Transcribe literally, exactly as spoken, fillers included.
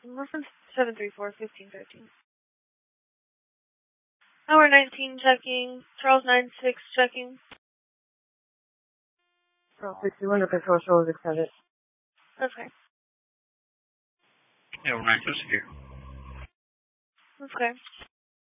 Reference seven three four, fifteen thirteen. Hour nineteen checking. Charles nine six checking. Charles sixty-one, the control shows extended. Okay. Yeah, we're nine six here. Okay.